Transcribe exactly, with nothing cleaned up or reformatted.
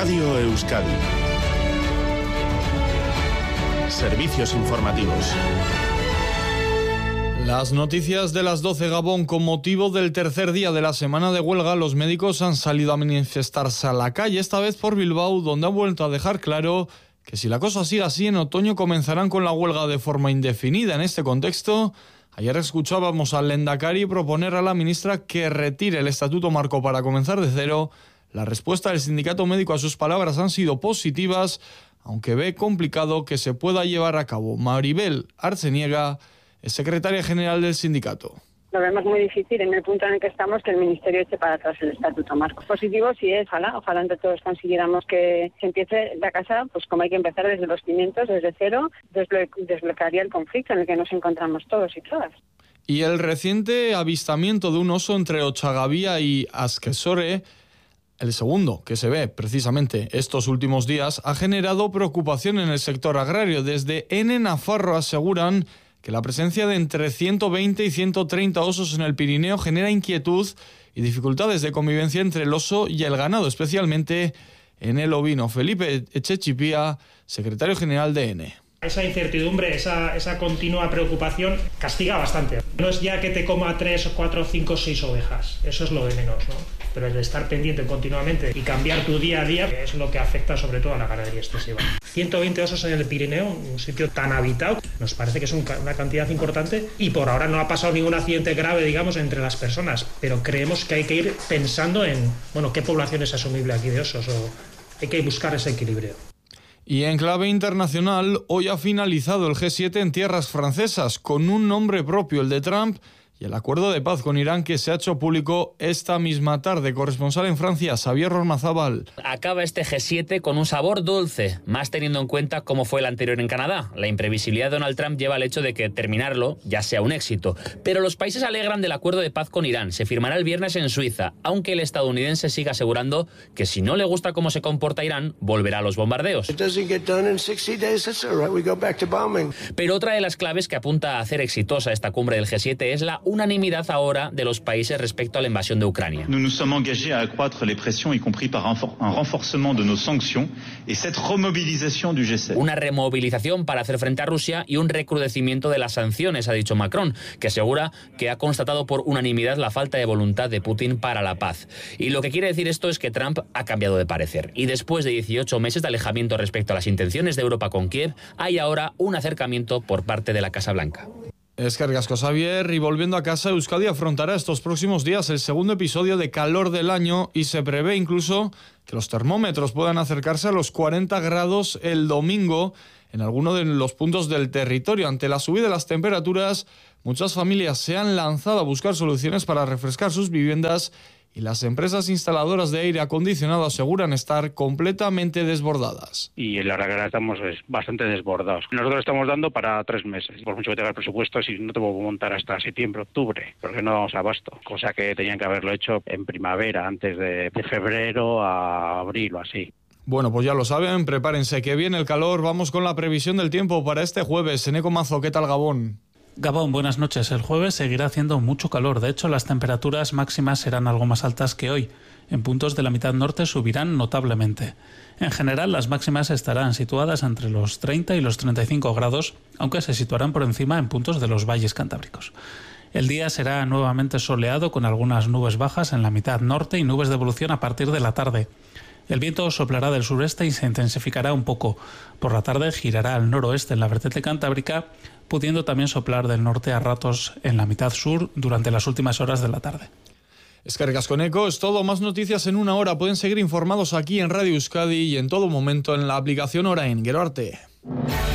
Radio Euskadi. Servicios informativos. Las noticias de las doce, Gabón. Con motivo del tercer día de la semana de huelga, los médicos han salido a manifestarse a la calle, esta vez por Bilbao, donde han vuelto a dejar claro que si la cosa sigue así, en otoño comenzarán con la huelga de forma indefinida. En este contexto, ayer escuchábamos al Lehendakari proponer a la ministra que retire el Estatuto Marco para comenzar de cero. La respuesta del sindicato médico a sus palabras han sido positivas, aunque ve complicado que se pueda llevar a cabo. Maribel Arceniega es secretaria general del sindicato. Lo vemos muy difícil en el punto en el que estamos que el Ministerio eche para atrás el Estatuto Marco. Positivo sí es, ojalá, ojalá entre todos consiguiéramos que se empiece la casa, pues como hay que empezar desde los cimientos, desde cero, desblo- desbloquearía el conflicto en el que nos encontramos todos y todas. Y el reciente avistamiento de un oso entre Ochagavía y Asquesore, el segundo que se ve precisamente estos últimos días, ha generado preocupación en el sector agrario. Desde Ene Nafarro aseguran que la presencia de entre ciento veinte y ciento treinta osos en el Pirineo genera inquietud y dificultades de convivencia entre el oso y el ganado, especialmente en el ovino. Felipe Echechipía, secretario general de Ene. Esa incertidumbre, esa, esa continua preocupación castiga bastante. No es ya que te coma tres, cuatro, cinco, seis ovejas, eso es lo de menos, ¿no? Pero el de estar pendiente continuamente y cambiar tu día a día es lo que afecta sobre todo a la ganadería extensiva. ciento veinte osos en el Pirineo, un sitio tan habitado, nos parece que es un, una cantidad importante y por ahora no ha pasado ningún accidente grave, digamos, entre las personas, pero creemos que hay que ir pensando en, bueno, qué población es asumible aquí de osos, o hay que buscar ese equilibrio. Y en clave internacional, hoy ha finalizado el G siete en tierras francesas con un nombre propio, el de Trump, y el acuerdo de paz con Irán que se ha hecho público esta misma tarde. Corresponsal en Francia, Xavier Ormazábal. Acaba este G siete con un sabor dulce, más teniendo en cuenta cómo fue el anterior en Canadá. La imprevisibilidad de Donald Trump lleva al hecho de que terminarlo ya sea un éxito. Pero los países alegran del acuerdo de paz con Irán. Se firmará el viernes en Suiza, aunque el estadounidense siga asegurando que si no le gusta cómo se comporta Irán, volverá a los bombardeos. Pero otra de las claves que apunta a hacer exitosa esta cumbre del G siete es la unanimidad ahora de los países respecto a la invasión de Ucrania. Nous nous sommes engagés à accroître les pressions, y compris par un renforcement de nos sanctions, et cette remobilisation du G siete. Una removilización para hacer frente a Rusia y un recrudecimiento de las sanciones, ha dicho Macron, que asegura que ha constatado por unanimidad la falta de voluntad de Putin para la paz. Y lo que quiere decir esto es que Trump ha cambiado de parecer. Y después de dieciocho meses de alejamiento respecto a las intenciones de Europa con Kiev, hay ahora un acercamiento por parte de la Casa Blanca. Eskerrik asko, Xavier. Y volviendo a casa, Euskadi afrontará estos próximos días el segundo episodio de calor del año y se prevé incluso que los termómetros puedan acercarse a los cuarenta grados el domingo en alguno de los puntos del territorio. Ante la subida de las temperaturas, muchas familias se han lanzado a buscar soluciones para refrescar sus viviendas y las empresas instaladoras de aire acondicionado aseguran estar completamente desbordadas. Y la verdad que ahora estamos bastante desbordados. Nosotros estamos dando para tres meses. Por mucho que tenga el presupuesto, si no te puedo montar hasta septiembre, octubre, porque no damos abasto. Cosa que tenían que haberlo hecho en primavera, antes de, de febrero a abril o así. Bueno, pues ya lo saben, prepárense que viene el calor. Vamos con la previsión del tiempo para este jueves. Eneco Mazo, ¿qué tal, Gabón? Gabón, buenas noches. El jueves seguirá haciendo mucho calor. De hecho, las temperaturas máximas serán algo más altas que hoy. En puntos de la mitad norte subirán notablemente. En general, las máximas estarán situadas entre los treinta y los treinta y cinco grados, aunque se situarán por encima en puntos de los valles cantábricos. El día será nuevamente soleado con algunas nubes bajas en la mitad norte y nubes de evolución a partir de la tarde. El viento soplará del sureste y se intensificará un poco. Por la tarde girará al noroeste en la vertiente cantábrica, pudiendo también soplar del norte a ratos en la mitad sur durante las últimas horas de la tarde. Eskerrik asko, Eneco. Es todo. Más noticias en una hora. Pueden seguir informados aquí en Radio Euskadi y en todo momento en la aplicación Orain. Gero arte.